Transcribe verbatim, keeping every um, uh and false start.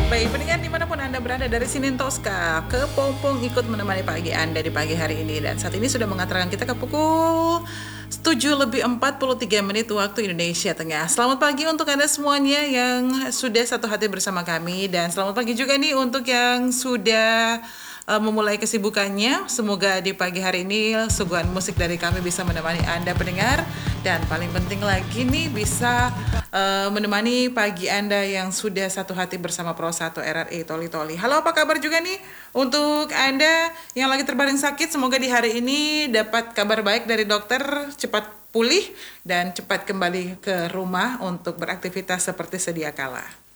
Baik, pendengar dimanapun Anda berada dari Senin Tosca ke Pompong ikut menemani pagi Anda di pagi hari ini. Dan saat ini sudah mengantarkan kita ke pukul tujuh lebih empat puluh tiga menit waktu Indonesia Tengah. Selamat pagi untuk Anda semuanya yang sudah satu hati bersama kami. Dan selamat pagi juga nih untuk yang sudah uh, memulai kesibukannya. Semoga di pagi hari ini suguhan musik dari kami bisa menemani Anda pendengar. Dan paling penting lagi nih bisa uh, menemani pagi Anda yang sudah satu hati bersama Pro satu R R I Toli Toli. Halo, apa kabar juga nih untuk Anda yang lagi terbaring sakit? Semoga di hari ini dapat kabar baik dari dokter, cepat pulih dan cepat kembali ke rumah untuk beraktivitas seperti sedia kala.